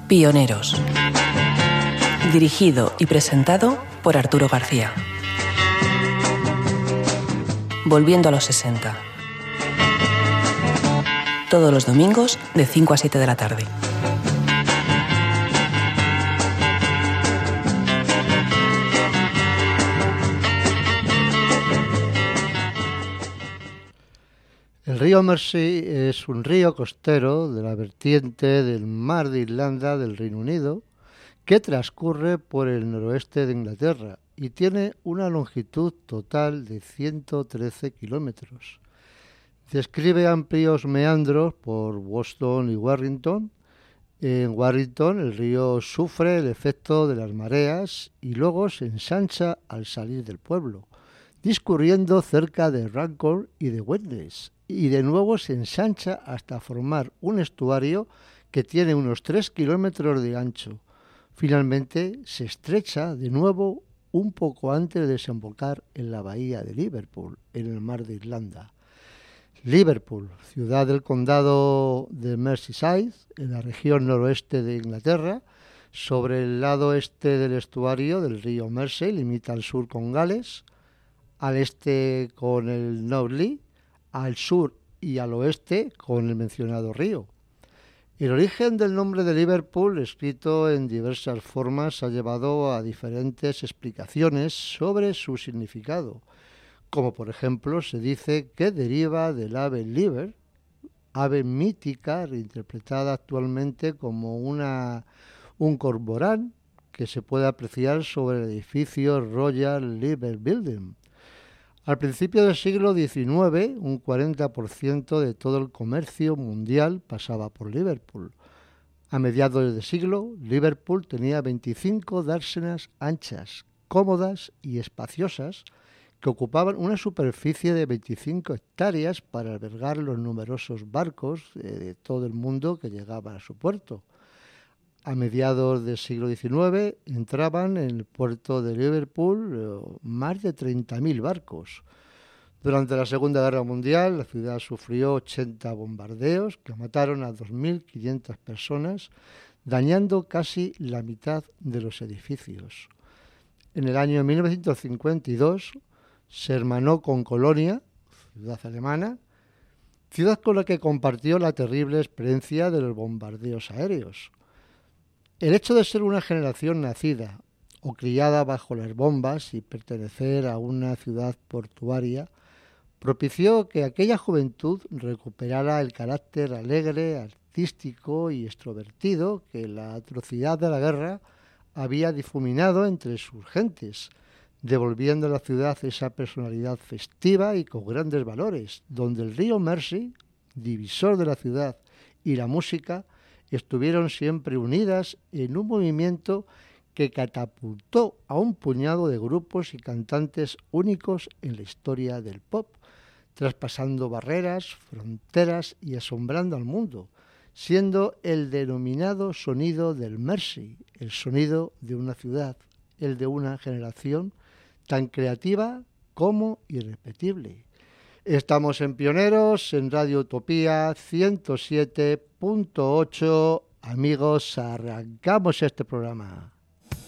Pioneros. Dirigido y presentado por Arturo García. Volviendo a los 60. Todos los domingos de 5 a 7 de la tarde. El río Mersey es un río costero de la vertiente del Mar de Irlanda del Reino Unido que transcurre por el noroeste de Inglaterra y tiene una longitud total de 113 kilómetros. Describe amplios meandros por Boston y Warrington. En Warrington el río sufre el efecto de las mareas y luego se ensancha al salir del pueblo, discurriendo cerca de Runcorn y de Wetness, y de nuevo se ensancha hasta formar un estuario que tiene unos 3 kilómetros de ancho. Finalmente se estrecha de nuevo un poco antes de desembocar en la bahía de Liverpool, en el mar de Irlanda. Liverpool, ciudad del condado de Merseyside, en la región noroeste de Inglaterra, sobre el lado este del estuario del río Mersey, limita al sur con Gales, al este con el Knowley, al sur y al oeste con el mencionado río. El origen del nombre de Liverpool, escrito en diversas formas, ha llevado a diferentes explicaciones sobre su significado, como por ejemplo se dice que deriva del ave liver, ave mítica reinterpretada actualmente como un cormorán que se puede apreciar sobre el edificio Royal Liver Building. Al principio del siglo XIX, un 40% de todo el comercio mundial pasaba por Liverpool. A mediados de siglo, Liverpool tenía 25 dársenas anchas, cómodas y espaciosas, que ocupaban una superficie de 25 hectáreas para albergar los numerosos barcos de todo el mundo que llegaban a su puerto. A mediados del siglo XIX entraban en el puerto de Liverpool más de 30.000 barcos. Durante la Segunda Guerra Mundial, la ciudad sufrió 80 bombardeos que mataron a 2.500 personas, dañando casi la mitad de los edificios. En el año 1952 se hermanó con Colonia, ciudad alemana, ciudad con la que compartió la terrible experiencia de los bombardeos aéreos. El hecho de ser una generación nacida o criada bajo las bombas y pertenecer a una ciudad portuaria propició que aquella juventud recuperara el carácter alegre, artístico y extrovertido que la atrocidad de la guerra había difuminado entre sus gentes, devolviendo a la ciudad esa personalidad festiva y con grandes valores, donde el río Mersey, divisor de la ciudad, y la música estuvieron siempre unidas en un movimiento que catapultó a un puñado de grupos y cantantes únicos en la historia del pop, traspasando barreras, fronteras y asombrando al mundo, siendo el denominado sonido del Mersey, el sonido de una ciudad, el de una generación tan creativa como irrepetible. Estamos en Pioneros, en Radio Utopía 107.8. Amigos, arrancamos este programa.